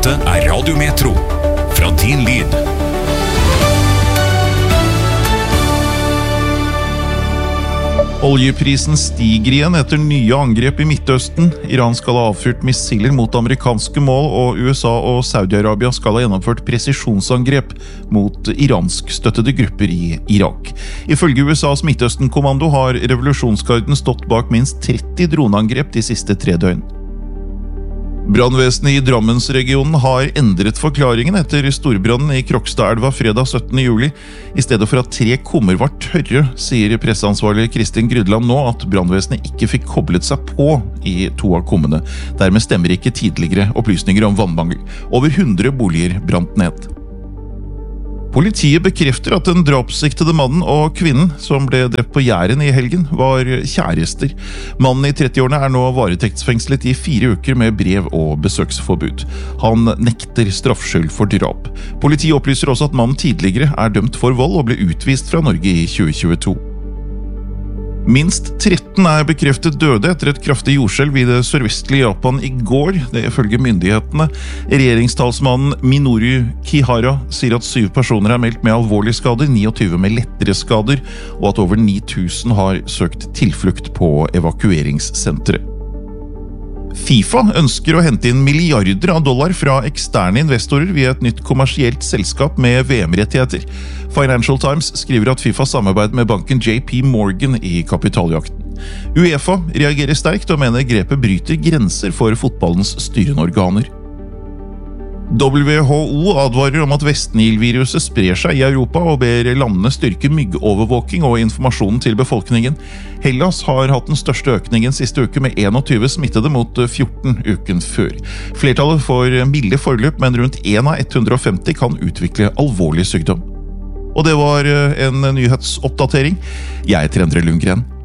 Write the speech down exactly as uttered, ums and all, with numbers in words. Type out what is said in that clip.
Dette er Radio Metro, fra din lyd. Oljeprisen stiger igjen etter nye angrep i Midtøsten. Iran skal ha avfyrt missiler mot amerikanske mål, og U S A og Saudi-Arabia skal ha gjennomført presisjonsangrep mot iransk-støttede grupper i Irak. Ifølge U S A's Midtøsten-kommando har revolusjonsgarden stått bak minst tretti droneangrep de siste tre døgn. Brannvesenet i Drammensregionen har endret forklaringen etter storbrannen i Krokstadelva fredag syttende juli. I stedet for at tre kummer var tørre, sier presseansvarlig Kristin Grydland nå at brannvesenet ikke fikk koblet seg på i to av kummene. Dermed stemmer ikke tidligere opplysninger om vannmangel. Over hundre boliger brant ned. Politiet bekrefter at den drapssiktede mannen og kvinnen som ble drept på Jæren i helgen var kjærester. Mannen i trettiårene er nå varetektsfengslet i fire uker med brev- og besøksforbud. Han nekter straffskyld for drap. Politiet opplyser også at mannen tidligere er dømt for vold og ble utvist fra Norge i tjue tjueto. Minst tretten er bekreftet døde etter et kraftig jordskjelv i det sørvestlige Japan i går, det ifølge myndighetene. Regjeringstalsmannen Minoru Kihara sier at syv personer er meldt med alvorlige skader, tjueni med lettere skader, og at over ni tusen har søkt tilflukt på evakueringssenteret. FIFA ønsker å hente inn milliarder av dollar fra eksterne investorer via et nytt kommersielt selskap med V M-rettigheter. Financial Times skriver at FIFA samarbeider med banken J P Morgan i kapitaljakten. UEFA reagerer sterkt og mener grepet bryter grenser for fotballens styrende organer. W H O advarer om at Vestnil-viruset sprer seg i Europa og ber landene styrke myggovervåking og informasjonen til befolkningen. Hellas har hatt den største økningen siste uke med tjueen smittede mot fjorten uken før. Flertallet får milde forløp, men rundt en av hundre og femti kan utvikle alvorlig sykdom. Og det var en nyhetsoppdatering. Jeg heter Endre Lundgren.